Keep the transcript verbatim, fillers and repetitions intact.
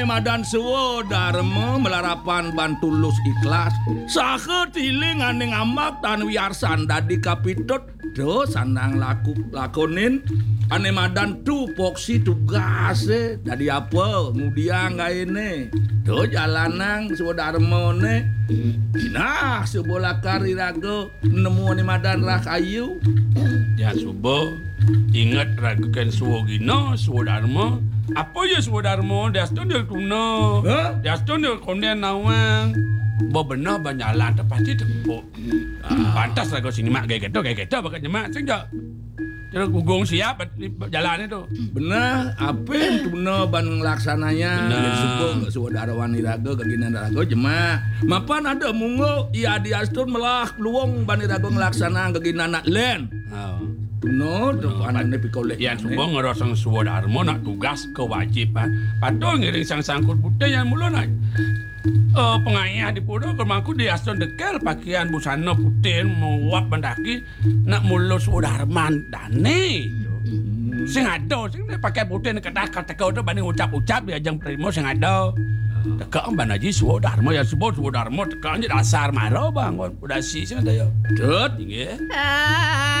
Madan suwo dharma melarapan bantulus ikhlas saha tiling aning amak tan wiarsan dadi kapitut do sandang laku lakonin ane madan tu poksi tugase dadi apa mudiang gaene do jalanang suwo dharma ne nah subola karirago nemu ane madan rah kayu ya subo ingat ragukan suwo gino suwo dharma apa ya suwo dharma daston dia tuna huh? daston dia konden nawang bo benar banyalan tu pasti tepuk ah. Pantas ragu sini mak gaya kita gaya kita bakat nyemak sing jak cara gugung siap jalan itu benar apa yang tuna ban laksananya benar subo suwo darwani raga kaginan raga jema mapan ada mungo ia diaston melah luwung ban raga nglaksana kaginan nak len oh. No, no, anaknya pikolek. Yang semua ngerosong suwo dharma nak tugas kewajiban. Patut ngiring sang sangkut putih yang mula nak uh, pengayah di pulau kemangku di aston dekel pakaian busana putih menguap mendaki nak mula suwo dharma dane. Hmm. Sing ada sing pakai putih nak kedah kata kau tu banding ucap-ucap di ajang primo sing ada. Tekak ban aji suwo dharma yang sebut suwo dharma tekak dasar maro bang udah si sing ada ya. Dut. Nggih.